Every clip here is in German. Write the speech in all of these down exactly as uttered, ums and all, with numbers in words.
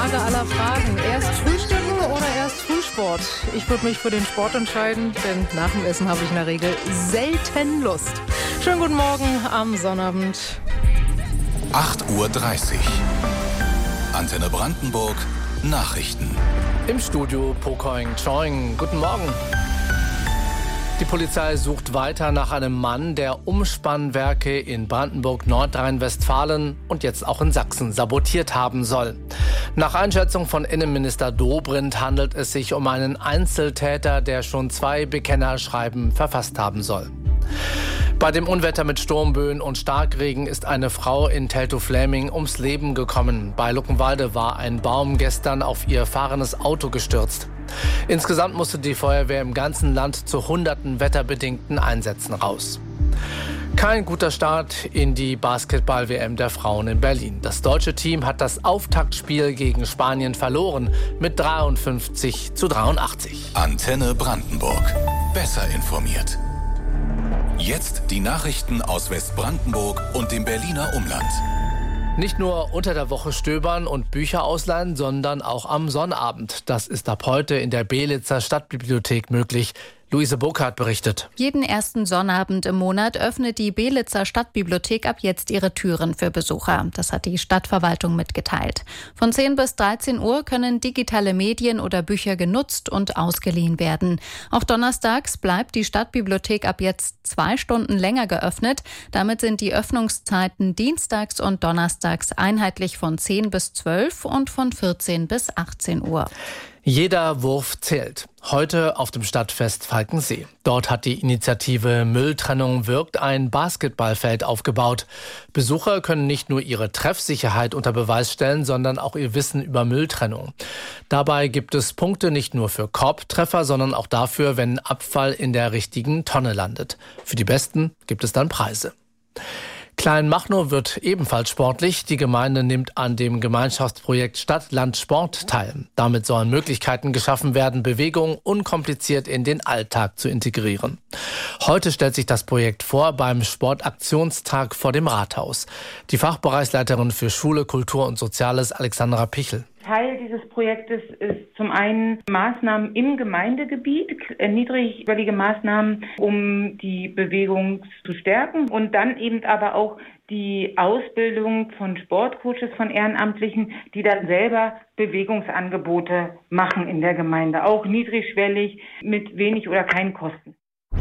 Frage aller Fragen. Erst Frühstücken oder erst Frühsport? Ich würde mich für den Sport entscheiden, denn nach dem Essen habe ich in der Regel selten Lust. Schönen guten Morgen am Sonnabend. acht Uhr dreißig. Antenne Brandenburg, Nachrichten. Im Studio Pokoing Choing. Guten Morgen. Die Polizei sucht weiter nach einem Mann, der Umspannwerke in Brandenburg, Nordrhein-Westfalen und jetzt auch in Sachsen sabotiert haben soll. Nach Einschätzung von Innenminister Dobrindt handelt es sich um einen Einzeltäter, der schon zwei Bekennerschreiben verfasst haben soll. Bei dem Unwetter mit Sturmböen und Starkregen ist eine Frau in Teltow-Fläming ums Leben gekommen. Bei Luckenwalde war ein Baum gestern auf ihr fahrendes Auto gestürzt. Insgesamt musste die Feuerwehr im ganzen Land zu hunderten wetterbedingten Einsätzen raus. Kein guter Start in die Basketball-W M der Frauen in Berlin. Das deutsche Team hat das Auftaktspiel gegen Spanien verloren mit dreiundfünfzig zu dreiundachtzig. Antenne Brandenburg. Besser informiert. Jetzt die Nachrichten aus Westbrandenburg und dem Berliner Umland. Nicht nur unter der Woche stöbern und Bücher ausleihen, sondern auch am Sonnabend. Das ist ab heute in der Belitzer Stadtbibliothek möglich. Luise Burkhardt berichtet. Jeden ersten Sonnabend im Monat öffnet die Belitzer Stadtbibliothek ab jetzt ihre Türen für Besucher. Das hat die Stadtverwaltung mitgeteilt. Von zehn bis dreizehn Uhr können digitale Medien oder Bücher genutzt und ausgeliehen werden. Auch donnerstags bleibt die Stadtbibliothek ab jetzt zwei Stunden länger geöffnet. Damit sind die Öffnungszeiten dienstags und donnerstags einheitlich von zehn bis zwölf und von vierzehn bis achtzehn Uhr. Jeder Wurf zählt. Heute auf dem Stadtfest Falkensee. Dort hat die Initiative Mülltrennung wirkt ein Basketballfeld aufgebaut. Besucher können nicht nur ihre Treffsicherheit unter Beweis stellen, sondern auch ihr Wissen über Mülltrennung. Dabei gibt es Punkte nicht nur für Korbtreffer, sondern auch dafür, wenn Abfall in der richtigen Tonne landet. Für die Besten gibt es dann Preise. Kleinmachnow wird ebenfalls sportlich. Die Gemeinde nimmt an dem Gemeinschaftsprojekt Stadt-Land-Sport teil. Damit sollen Möglichkeiten geschaffen werden, Bewegung unkompliziert in den Alltag zu integrieren. Heute stellt sich das Projekt vor beim Sportaktionstag vor dem Rathaus. Die Fachbereichsleiterin für Schule, Kultur und Soziales, Alexandra Pichel. Teil dieses Projektes ist zum einen Maßnahmen im Gemeindegebiet, niedrigschwellige Maßnahmen, um die Bewegung zu stärken und dann eben aber auch die Ausbildung von Sportcoaches, von Ehrenamtlichen, die dann selber Bewegungsangebote machen in der Gemeinde, auch niedrigschwellig mit wenig oder keinen Kosten.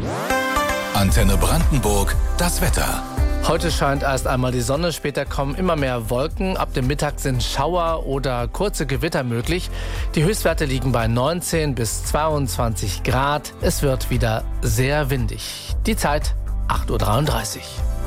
Antenne Brandenburg, das Wetter. Heute scheint erst einmal die Sonne, später kommen immer mehr Wolken. Ab dem Mittag sind Schauer oder kurze Gewitter möglich. Die Höchstwerte liegen bei neunzehn bis zweiundzwanzig Grad. Es wird wieder sehr windig. Die Zeit acht Uhr dreiunddreißig.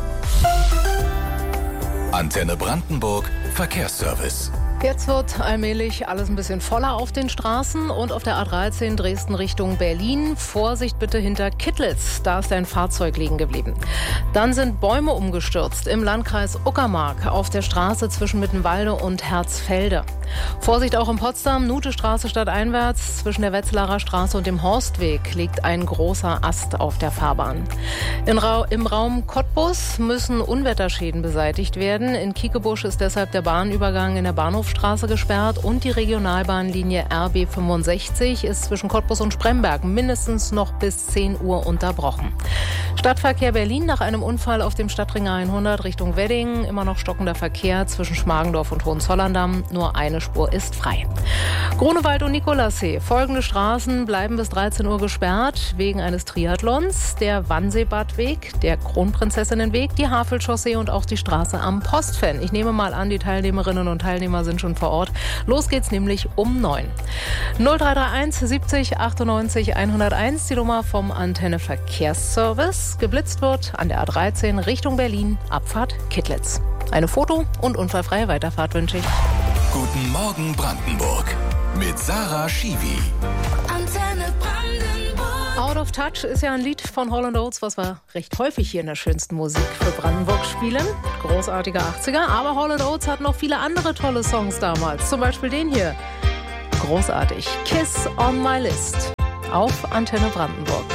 Antenne Brandenburg, Verkehrsservice. Jetzt wird allmählich alles ein bisschen voller auf den Straßen und auf der A dreizehn Dresden Richtung Berlin. Vorsicht bitte hinter Kittlitz, da ist ein Fahrzeug liegen geblieben. Dann sind Bäume umgestürzt im Landkreis Uckermark auf der Straße zwischen Mittenwalde und Herzfelde. Vorsicht auch in Potsdam, Nutestraße stadteinwärts. Zwischen der Wetzlarer Straße und dem Horstweg liegt ein großer Ast auf der Fahrbahn. In Ra- Im Raum Cottbus müssen Unwetterschäden beseitigt werden. In Kiekebusch ist deshalb der Bahnübergang in der Bahnhofstraße gesperrt und die Regionalbahnlinie R B fünfundsechzig ist zwischen Cottbus und Spremberg mindestens noch bis zehn Uhr unterbrochen. Stadtverkehr Berlin nach einem Unfall auf dem Stadtring hundert Richtung Wedding. Immer noch stockender Verkehr zwischen Schmargendorf und Hohenzollern-Damm. Nur eine Spur ist frei. Grunewald und Nikolassee. Folgende Straßen bleiben bis dreizehn Uhr gesperrt wegen eines Triathlons. Der Wannseebadweg, der Kronprinzessinnenweg, die Havelchaussee und auch die Straße am Postfen. Ich nehme mal an, die Teilnehmerinnen und Teilnehmer sind schon vor Ort. Los geht's nämlich um neun. null drei drei eins siebzig achtundneunzig hunderteins, die Nummer vom Antenne Verkehrsservice. Geblitzt wird an der A dreizehn Richtung Berlin, Abfahrt Kittlitz. Eine Foto- und unfallfreie Weiterfahrt wünsche ich. Guten Morgen Brandenburg mit Sarah Schiwi. Antenne Brandenburg. Out of Touch ist ja ein Lied von Hall and Oates, was wir recht häufig hier in der schönsten Musik für Brandenburg spielen. Großartige achtziger, aber Hall and Oates hat noch viele andere tolle Songs damals. Zum Beispiel den hier. Großartig. Kiss on my list. Auf Antenne Brandenburg.